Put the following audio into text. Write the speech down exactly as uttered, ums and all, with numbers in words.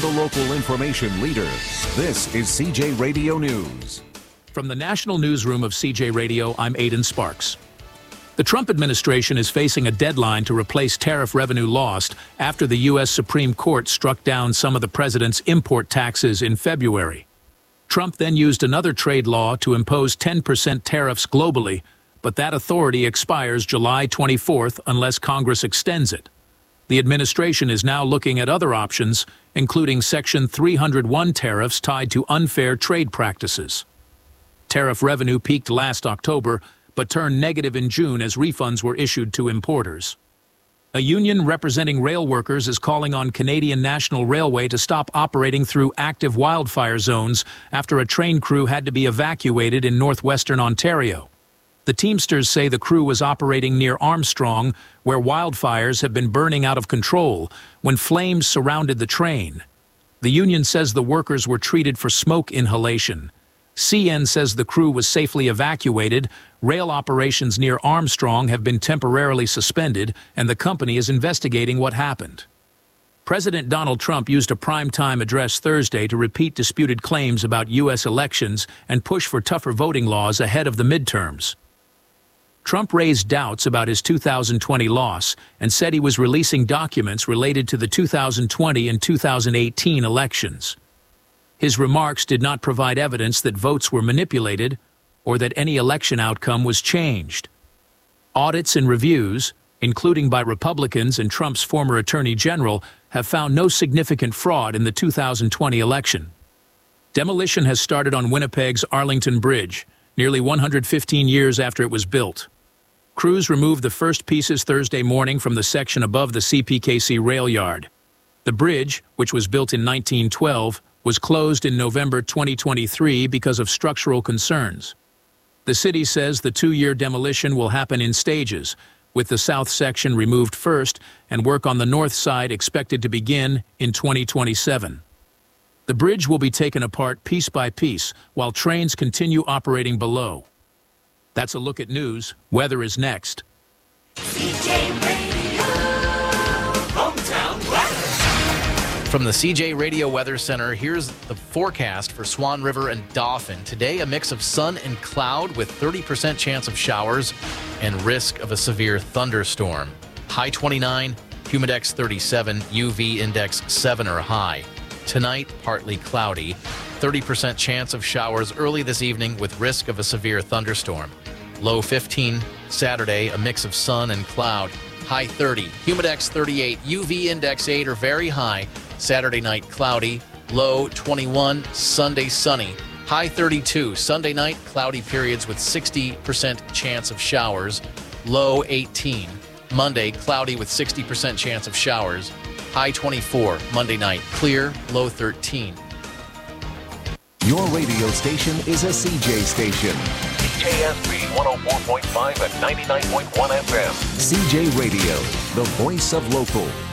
local information leader. This is C J Radio News. From the National Newsroom of C J Radio, I'm Aidan Sparks. The Trump administration is facing a deadline to replace tariff revenue lost after the U S Supreme Court struck down some of the president's import taxes in February. Trump then used another trade law to impose ten percent tariffs globally, but that authority expires July twenty-fourth unless Congress extends it. The administration is now looking at other options, including Section three hundred one tariffs tied to unfair trade practices. Tariff revenue peaked last October, but turned negative in June as refunds were issued to importers. A union representing rail workers is calling on Canadian National Railway to stop operating through active wildfire zones after a train crew had to be evacuated in northwestern Ontario. The Teamsters say the crew was operating near Armstrong, where wildfires have been burning out of control, when flames surrounded the train. The union says the workers were treated for smoke inhalation. C N says the crew was safely evacuated. Rail operations near Armstrong have been temporarily suspended, and the company is investigating what happened. President Donald Trump used a primetime address Thursday to repeat disputed claims about U S elections and push for tougher voting laws ahead of the midterms. Trump raised doubts about his two thousand twenty loss and said he was releasing documents related to the two thousand twenty and two thousand eighteen elections. His remarks did not provide evidence that votes were manipulated or that any election outcome was changed. Audits and reviews, including by Republicans and Trump's former attorney general, have found no significant fraud in the two thousand twenty election. Demolition has started on Winnipeg's Arlington Bridge, nearly one hundred fifteen years after it was built. Crews removed the first pieces Thursday morning from the section above the C P K C rail yard. The bridge, which was built in nineteen twelve, was closed in November twenty twenty-three because of structural concerns. The city says the two-year demolition will happen in stages, with the south section removed first and work on the north side expected to begin in twenty twenty-seven. The bridge will be taken apart piece by piece while trains continue operating below. That's a look at news. Weather is next. C J Radio, hometown weather. From the C J Radio Weather Center, here's the forecast for Swan River and Dauphin. Today, a mix of sun and cloud with thirty percent chance of showers and risk of a severe thunderstorm. High twenty-nine, humidex thirty-seven, U V index seven or high. Tonight, partly cloudy. thirty percent chance of showers early this evening with risk of a severe thunderstorm. Low fifteen. Saturday, a mix of sun and cloud. High thirty, humidex thirty-eight, U V index eight or very high. Saturday night, cloudy. Low twenty-one. Sunday, sunny. High thirty-two. Sunday night, cloudy periods with sixty percent chance of showers. Low eighteen. Monday, cloudy with sixty percent chance of showers. High twenty-four. Monday night, clear. Low thirteen. Your radio station is a C J station. K S B one oh four point five and ninety-nine point one F M. C J Radio, the voice of local.